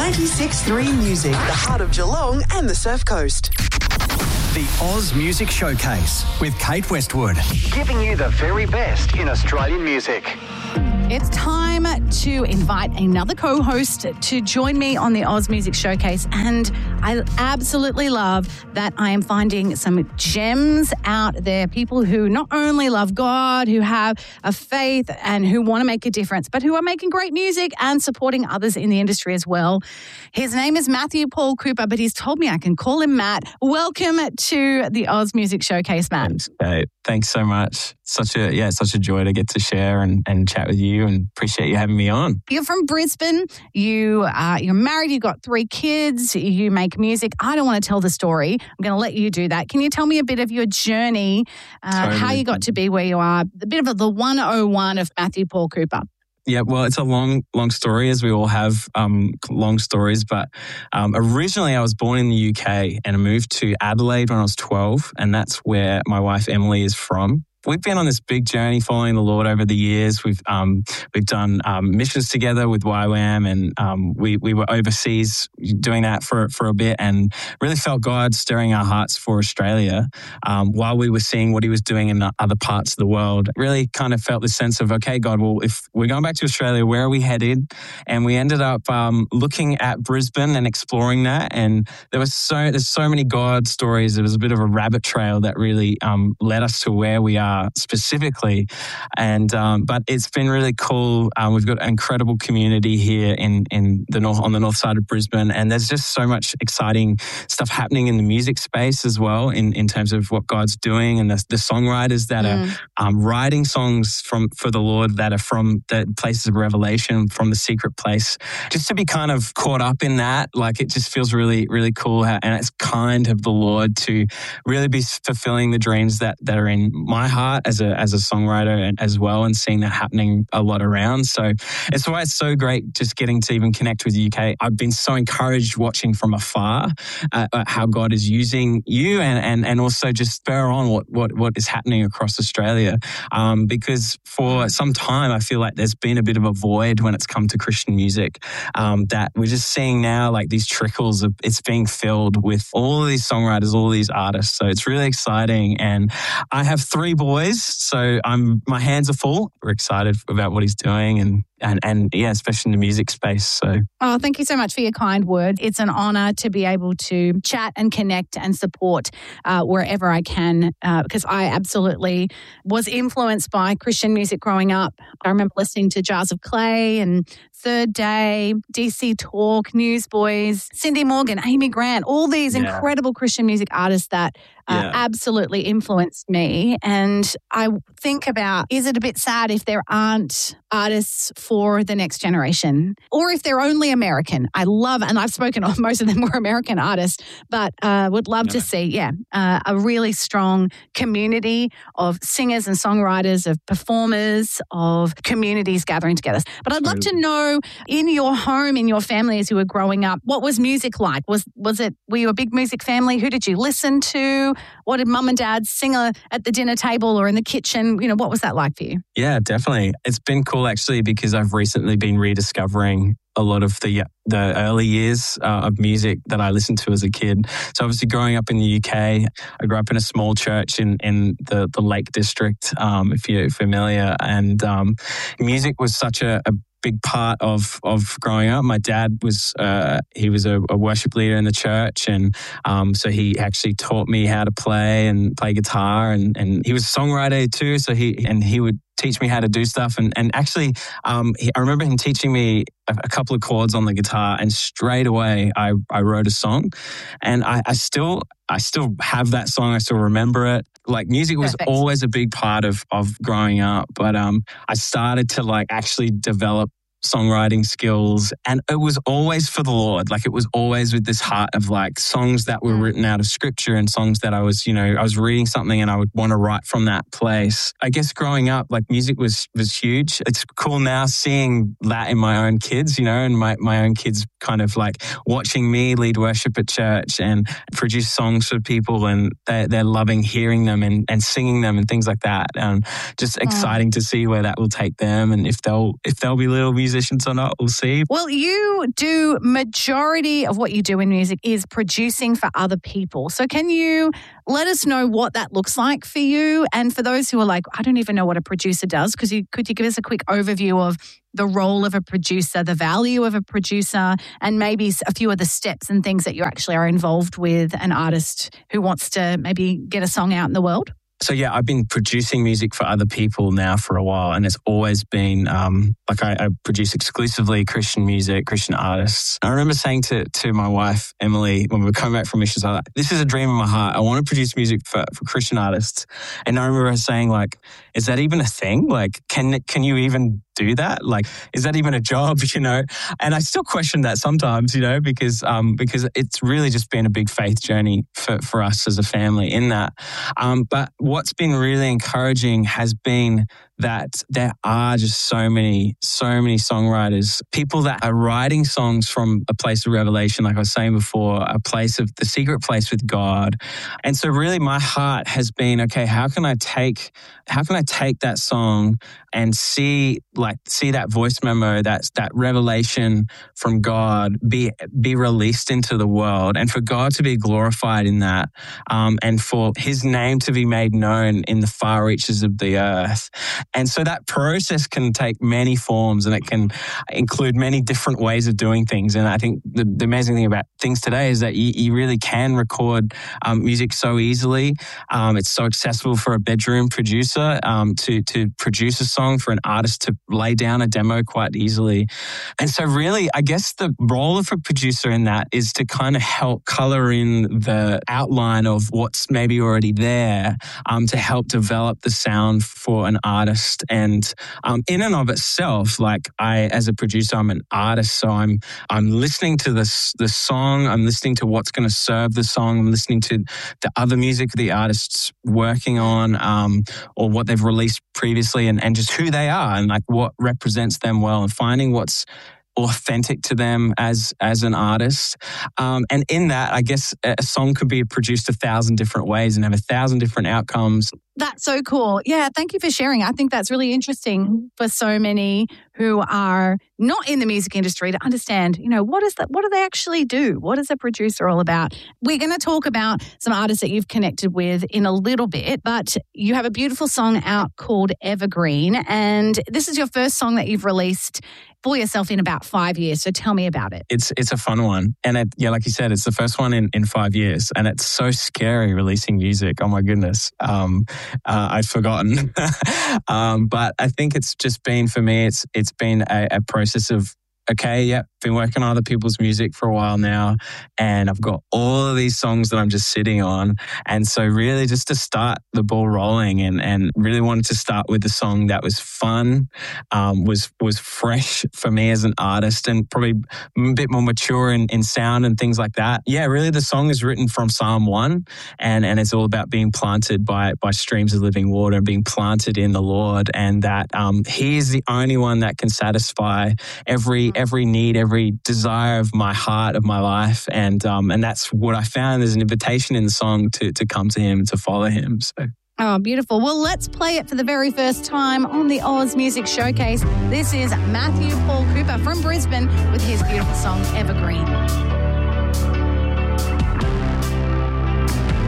96.3 Music, the heart of Geelong and the Surf Coast. The Oz Music Showcase with Kate Westwood. Giving you the very best in Australian music. It's time to invite another co-host to join me on the Oz Music Showcase, and I absolutely love that I am finding some gems out there, people who not only love God, who have a faith and who want to make a difference, but who are making great music and supporting others in the industry as well. His name is Matthew Paul Cooper, but he's told me I can call him Matt. Welcome to the Oz Music Showcase, Matt. Thanks, Kate. Thanks so much. Such a joy to get to share and chat with you, and appreciate you having me on. You're from Brisbane. You're married. You've got 3 kids. You make music. I don't want to tell the story. I'm going to let you do that. Can you tell me a bit of your journey, Totally. how you got to be where you are, a bit of the 101 of Matthew Paul Cooper? Yeah, well, it's a long story, as we all have long stories. But originally I was born in the UK and I moved to Adelaide when I was 12, and that's where my wife Emily is from. We've been on this big journey following the Lord over the years. We've done missions together with YWAM, and we were overseas doing that for a bit, and really felt God stirring our hearts for Australia while we were seeing what He was doing in other parts of the world. Really kind of felt this sense of, okay, God, well, if we're going back to Australia, where are we headed? And we ended up looking at Brisbane and exploring that. And there's so many God stories. It was a bit of a rabbit trail that really led us to where we are specifically, and but it's been really cool. We've got an incredible community here on the north side of Brisbane, and there's just so much exciting stuff happening in the music space as well, in terms of what God's doing, and the songwriters that are writing songs for the Lord that are from the places of revelation, from the secret place. Just to be kind of caught up in that, like, it just feels really, really cool, and it's kind of the Lord to really be fulfilling the dreams that are in my heart as a songwriter and as well, and seeing that happening a lot around. So it's why it's so great just getting to even connect with the UK. I've been so encouraged watching from afar how God is using you, and also just spur on what is happening across Australia. Because for some time I feel like there's been a bit of a void when it's come to Christian music, that we're just seeing now, like, these trickles of it's being filled with all of these songwriters, all of these artists. So it's really exciting, and I have 3 boys, so my hands are full. We're excited about what He's doing, and yeah, especially in the music space. So, thank you so much for your kind words. It's an honour to be able to chat and connect and support wherever I can, because I absolutely was influenced by Christian music growing up. I remember listening to Jars of Clay and Third Day, DC Talk, Newsboys, Cindy Morgan, Amy Grant, all these incredible Christian music artists that absolutely influenced me. And I think about, is it a bit sad if there aren't artists for the next generation, or if they're only American? I love, and I've spoken of most of them were American artists, but would love to see, a really strong community of singers and songwriters, of performers, of communities gathering together. But I'd love to know, in your home, in your family as you were growing up, what was music like? Were you a big music family? Who did you listen to? What did mum and dad sing at the dinner table or in the kitchen? You know, what was that like for you? Yeah, definitely. It's been cool, actually, because I've recently been rediscovering a lot of the early years of music that I listened to as a kid. So obviously growing up in the UK, I grew up in a small church in the Lake District, if you're familiar, and music was such a big part of growing up. My dad was he was a worship leader in the church, and so he actually taught me how to play guitar, and he was a songwriter too. So he would teach me how to do stuff, and actually I remember him teaching me a couple of chords on the guitar, and straight away I wrote a song, and I still have that song. I still remember it. Like, music was always a big part of growing up, but I started to actually develop songwriting skills, and it was always for the Lord. Like, it was always with this heart of songs that were written out of scripture, and songs that I was reading something and I would want to write from that place. I guess growing up, music was huge. It's cool now seeing that in my own kids, and my own kids kind of watching me lead worship at church and produce songs for people, and they're loving hearing them and singing them and things like that. Just exciting to see where that will take them, and if they'll be little musicians or not. We'll see. Well, you do majority of what you do in music is producing for other people. So can you let us know what that looks like for you? And for those who are like, I don't even know what a producer does, could you give us a quick overview of the role of a producer, the value of a producer, and maybe a few of the steps and things that you actually are involved with an artist who wants to maybe get a song out in the world? So yeah, I've been producing music for other people now for a while, and it's always been I produce exclusively Christian music, Christian artists. I remember saying to my wife Emily when we were coming back from missions, I was like, this is a dream in my heart. I want to produce music for Christian artists. And I remember her saying, like, is that even a thing? Like, can you even do that? Like, is that even a job? And I still question that sometimes, because it's really just been a big faith journey for us as a family in that. But what's been really encouraging has been that there are just so many songwriters, people that are writing songs from a place of revelation, like I was saying before, a place of the secret place with God. And so really my heart has been, okay, how can I take that song and see that voice memo, that revelation from God be released into the world, and for God to be glorified in that, and for his name to be made known in the far reaches of the earth. And so that process can take many forms, and it can include many different ways of doing things. And I think the amazing thing about things today is that you really can record music so easily. It's so accessible for a bedroom producer to produce a song, for an artist to lay down a demo quite easily. And so really, I guess the role of a producer in that is to kind of help color in the outline of what's maybe already there, to help develop the sound for an artist. And in and of itself, like as a producer, I'm an artist, so I'm listening to the song, I'm listening to what's going to serve the song, I'm listening to the other music the artist's working on, or what they've released previously, and just who they are and like what represents them well, and finding what's authentic to them as an artist. And in that, I guess a song could be produced 1,000 different ways and have 1,000 different outcomes. That's so cool. Yeah, thank you for sharing. I think that's really interesting for so many who are not in the music industry to understand, what do they actually do? What is a producer all about? We're going to talk about some artists that you've connected with in a little bit, but you have a beautiful song out called Evergreen, and this is your first song that you've released for yourself in about 5 years. So tell me about it. It's a fun one. And like you said, it's the first one in 5 years. And it's so scary releasing music. Oh my goodness. I'd forgotten. But I think it's just been, for me, it's been a process of, been working on other people's music for a while now, and I've got all of these songs that I'm just sitting on. And so really just to start the ball rolling, and really wanted to start with a song that was fun, was fresh for me as an artist, and probably a bit more mature in sound and things like that. Yeah, really the song is written from Psalm 1, and it's all about being planted by streams of living water, and being planted in the Lord, and that he is the only one that can satisfy every need, every desire of my heart, of my life. And that's what I found. There's an invitation in the song to come to him, to follow him. So. Oh, beautiful. Well, let's play it for the very first time on the Oz Music Showcase. This is Matthew Paul Cooper from Brisbane with his beautiful song, Evergreen.